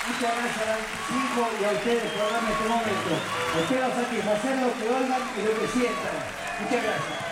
Muchas gracias a mis hijos y a ustedes por darme este momento. Espero satisfacer lo que oigan y lo que sientan. Muchas gracias.